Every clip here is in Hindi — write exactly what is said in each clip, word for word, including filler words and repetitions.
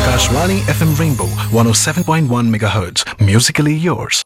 Akashvani F M Rainbow one oh seven point one megahertz. Musically yours.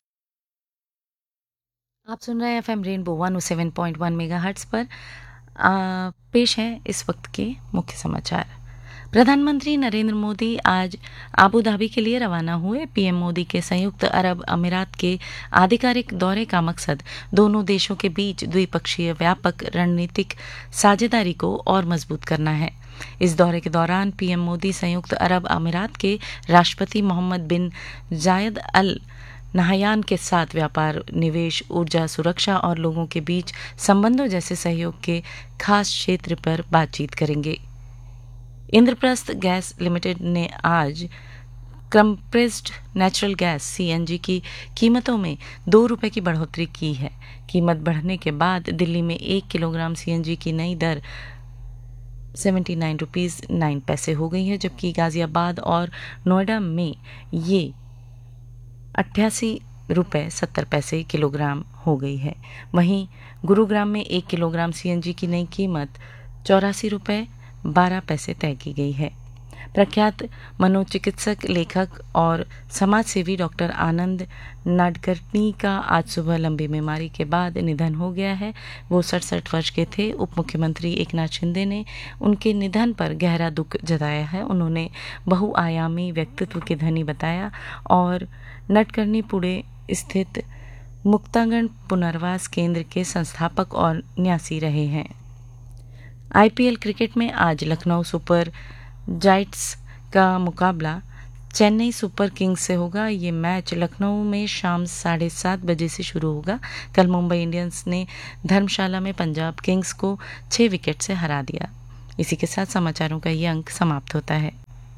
आप सुन रहे हैं F M rainbow one O seven point one megahertz पर। आ, पेश हैं इस वक्त के मुख्य समाचार। प्रधानमंत्री नरेंद्र मोदी आज आबू धाबी के लिए रवाना हुए। पीएम मोदी के संयुक्त अरब अमीरात के आधिकारिक दौरे का मकसद दोनों देशों के बीच द्विपक्षीय व्यापक रणनीतिक साझेदारी को और मजबूत करना है। इस दौरे के दौरान पीएम मोदी संयुक्त अरब अमीरात के राष्ट्रपति मोहम्मद बिन जायद अल नहयान के साथ व्यापार, निवेश, ऊर्जा, सुरक्षा और लोगों के बीच संबंधों जैसे सहयोग के खास क्षेत्र पर बातचीत करेंगे। इंद्रप्रस्थ गैस लिमिटेड ने आज कंप्रेस्ड नेचुरल गैस सीएनजी की कीमतों में दो रुपये की बढ़ोतरी की है। कीमत बढ़ने के बाद दिल्ली में एक किलोग्राम सीएनजी की नई दर सेवेंटी नाइन रुपीज़ नाइन पैसे हो गई है, जबकि गाजियाबाद और नोएडा में ये अट्ठासी रुपये सत्तर पैसे किलोग्राम हो गई है। वहीं गुरुग्राम में एक किलोग्राम सीएनजी की नई कीमत चौरासी रुपये बारह पैसे तय की गई है। प्रख्यात मनोचिकित्सक, लेखक और समाजसेवी डॉक्टर आनंद नाडकर्णी का आज सुबह लंबी बीमारी के बाद निधन हो गया है। वो सड़सठ वर्ष के थे। उप मुख्यमंत्री एकनाथ शिंदे ने उनके निधन पर गहरा दुख जताया है। उन्होंने बहुआयामी व्यक्तित्व के धनी बताया और नटकर्णी पुणे स्थित मुक्तांगण पुनर्वास केंद्र के संस्थापक और न्यासी रहे हैं। आईपीएल क्रिकेट में आज लखनऊ सुपर जायंट्स का मुकाबला चेन्नई सुपर किंग्स से होगा। ये मैच लखनऊ में शाम साढ़े सात बजे से शुरू होगा। कल मुंबई इंडियंस ने धर्मशाला में पंजाब किंग्स को छह विकेट से हरा दिया। इसी के साथ समाचारों का ये अंक समाप्त होता है।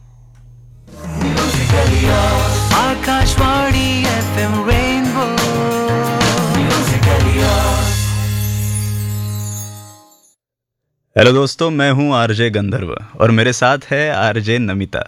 Akashvani F M rainbow hello दोस्तों, मैं हूं आरजे गंधर्व और मेरे साथ है आरजे नमिता।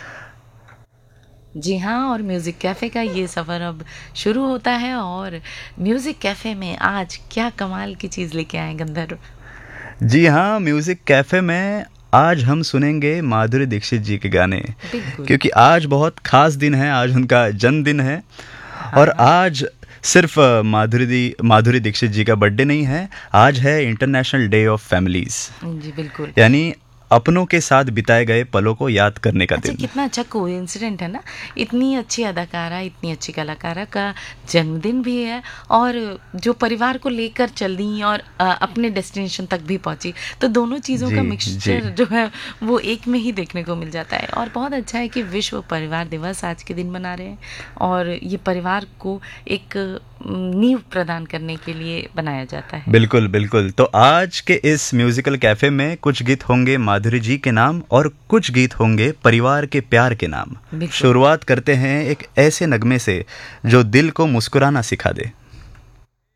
जी हाँ, और म्यूज़िक कैफ़े का ये सफ़र अब शुरू होता है। और म्यूज़िक कैफ़े में आज क्या कमाल की चीज़ लेके आए गंधर्व? जी हाँ, म्यूज़िक कैफ़े में आज हम सुनेंगे माधुरी दीक्षित जी के गाने, क्योंकि आज बहुत खास दिन है। आज उनका जन्मदिन है। और आज सिर्फ माधुरी दी माधुरी दीक्षित जी का बर्थडे नहीं है, आज है इंटरनेशनल डे ऑफ फैमिलीज। जी बिल्कुल, यानी अपनों के साथ बिताए गए पलों को याद करने का अच्छा, दिन। कितना अच्छा कोइंसिडेंट है ना। इतनी अच्छी अदाकारा, इतनी अच्छी कलाकारा का जन्मदिन भी है और जो परिवार को लेकर चल दी और आ, अपने डेस्टिनेशन तक भी पहुंची, तो दोनों चीज़ों का मिक्सचर जो है वो एक में ही देखने को मिल जाता है। और बहुत अच्छा है कि विश्व परिवार दिवस आज के दिन मना रहे हैं और ये परिवार को एक नींव प्रदान करने के लिए बनाया जाता है। बिल्कुल बिल्कुल। तो आज के इस म्यूजिकल कैफे में कुछ गीत होंगे माधुरी जी के नाम और कुछ गीत होंगे परिवार के प्यार के नाम। शुरुआत करते हैं एक ऐसे नगमे से जो दिल को मुस्कुराना सिखा दे।